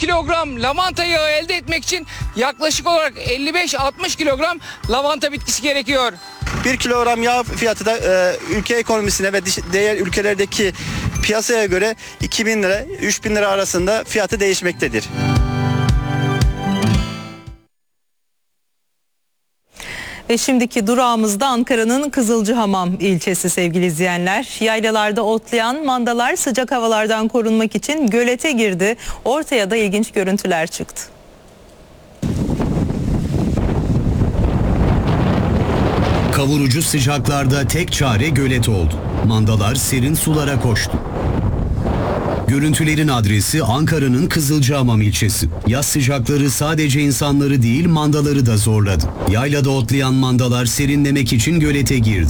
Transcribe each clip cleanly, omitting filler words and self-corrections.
kilogram lavanta yağı elde etmek için yaklaşık olarak 55-60 kilogram lavanta bitkisi gerekiyor. 1 kilogram yağ fiyatı da ülke ekonomisine ve diğer ülkelerdeki piyasaya göre 2.000 lira 3.000 lira arasında fiyatı değişmektedir. Ve şimdiki durağımızda Ankara'nın Kızılcahamam ilçesi sevgili izleyenler. Yaylalarda otlayan mandalar sıcak havalardan korunmak için gölete girdi. Ortaya da ilginç görüntüler çıktı. Kavurucu sıcaklarda tek çare gölet oldu. Mandalar serin sulara koştu. Görüntülerin adresi Ankara'nın Kızılcahamam ilçesi. Yaz sıcakları sadece insanları değil mandaları da zorladı. Yaylada otlayan mandalar serinlemek için gölete girdi.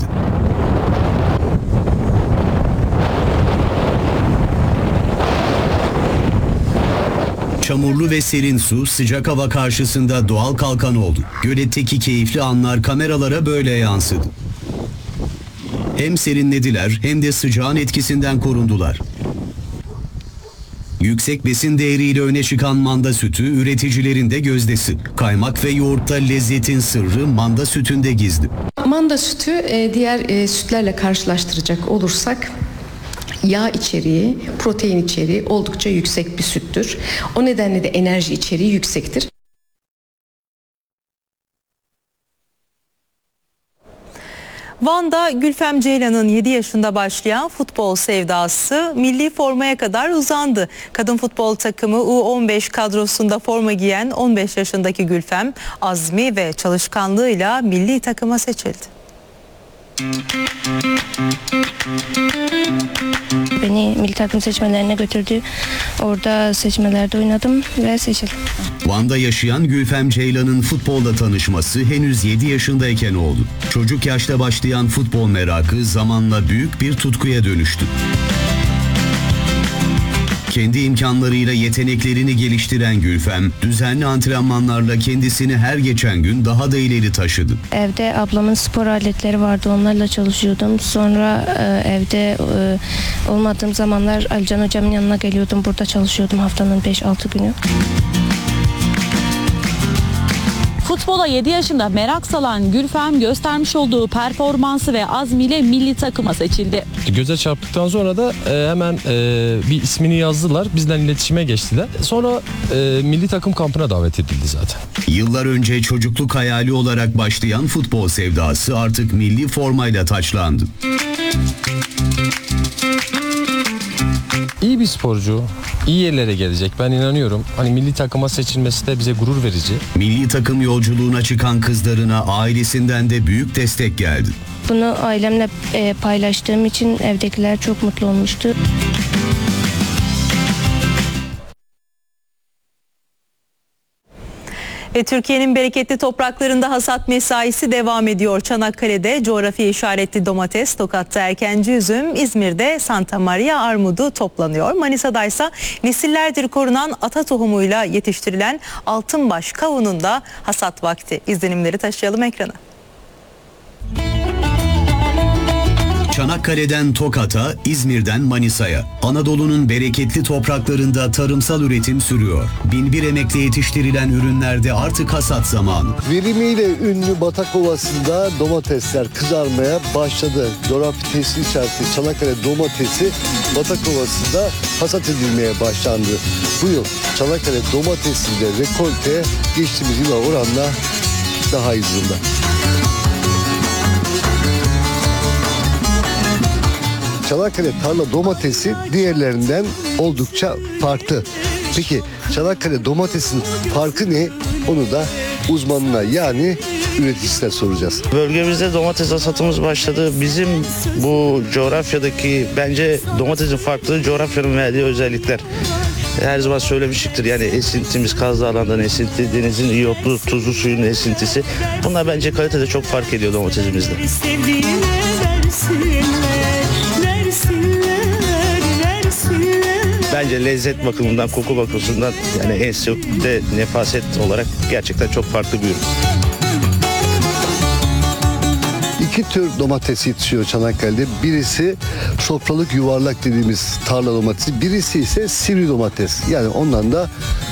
Çamurlu ve serin su sıcak hava karşısında doğal kalkan oldu. Göletteki keyifli anlar kameralara böyle yansıdı. Hem serinlediler hem de sıcağın etkisinden korundular. Yüksek besin değeriyle öne çıkan manda sütü üreticilerin de gözdesi. Kaymak ve yoğurtta lezzetin sırrı manda sütünde gizli. Manda sütü diğer sütlerle karşılaştıracak olursak yağ içeriği, protein içeriği oldukça yüksek bir süttür. O nedenle de enerji içeriği yüksektir. Van'da Gülfem Ceylan'ın 7 yaşında başlayan futbol sevdası milli formaya kadar uzandı. Kadın futbol takımı U15 kadrosunda forma giyen 15 yaşındaki Gülfem, azmi ve çalışkanlığıyla milli takıma seçildi. Beni milli takım seçmelerine götürdü. Orada seçmelerde oynadım ve seçildim. Van'da yaşayan Gülfem Ceylan'ın futbolla tanışması henüz 7 yaşındayken oldu. Çocuk yaşta başlayan futbol merakı zamanla büyük bir tutkuya dönüştü. Kendi imkanlarıyla yeteneklerini geliştiren Gülfem, düzenli antrenmanlarla kendisini her geçen gün daha da ileri taşıdı. Evde ablamın spor aletleri vardı, onlarla çalışıyordum. Sonra evde olmadığım zamanlar Alican hocamın yanına geliyordum. Burada çalışıyordum haftanın 5-6 günü. Futbola 7 yaşında merak salan Gülfem göstermiş olduğu performansı ve azmiyle milli takıma seçildi. Göze çarptıktan sonra da hemen bir ismini yazdılar. Bizden iletişime geçtiler. Sonra milli takım kampına davet edildi zaten. Yıllar önce çocukluk hayali olarak başlayan futbol sevdası artık milli formayla taçlandı. İyi bir sporcu, iyi yerlere gelecek. Ben inanıyorum. Hani milli takıma seçilmesi de bize gurur verici. Milli takım yolculuğuna çıkan kızlarına ailesinden de büyük destek geldi. Bunu ailemle paylaştığım için evdekiler çok mutlu olmuştu. Türkiye'nin bereketli topraklarında hasat mesaisi devam ediyor. Çanakkale'de coğrafi işaretli domates, Tokat'ta erkenci üzüm, İzmir'de Santa Maria armudu toplanıyor. Manisa'da ise nesillerdir korunan ata tohumuyla yetiştirilen altınbaş kavunun da hasat vakti. İzlenimleri taşıyalım ekrana. Çanakkale'den Tokat'a, İzmir'den Manisa'ya. Anadolu'nun bereketli topraklarında tarımsal üretim sürüyor. Binbir emekle yetiştirilen ürünlerde artık hasat zamanı. Verimiyle ünlü Batak Ovası'nda domatesler kızarmaya başladı. Coğrafi tesir işaretli Çanakkale domatesi Batak Ovası'nda hasat edilmeye başlandı. Bu yıl Çanakkale domatesinde rekolte geçtiğimiz yıla oranla daha hızlı. Çanakkale tarla domatesi diğerlerinden oldukça farklı. Peki Çanakkale domatesin farkı ne? Onu da uzmanına yani üreticisine soracağız. Bölgemizde domates hasatımız başladı. Bizim bu coğrafyadaki bence domatesin farklı coğrafyanın verdiği özellikler. Her zaman söylemiştiktir yani esintimiz Kaz Dağları'ndan esinti, denizin iyotlu tuzlu suyun esintisi. Bunlar bence kalitede çok fark ediyor domatesimizde. Bence lezzet bakımından, koku bakımından yani ensiyokte nefaset olarak gerçekten çok farklı bir ürün. İki tür domates yetişiyor Çanakkale'de. Birisi sofralık yuvarlak dediğimiz tarla domatesi. Birisi ise sivri domates. Yani ondan da